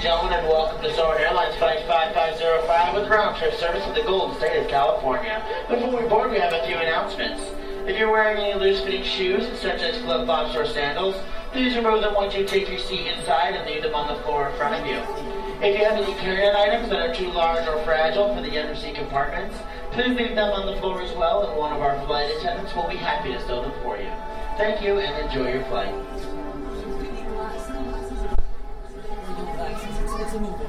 gentlemen, and welcome to Soarin' Airlines Flight 5505 with round-trip service to the Golden State of California. Before we board, we have a few announcements. If you're wearing any loose-fitting shoes, such as flip-flops or sandals, please remove them once you take your seat inside and leave them on the floor in front of you. If you have any carry-on items that are too large or fragile for the underseat compartments, please leave them on the floor as well, and one of our flight attendants will be happy to stow them for you. Thank you, and enjoy your flight. It's a move.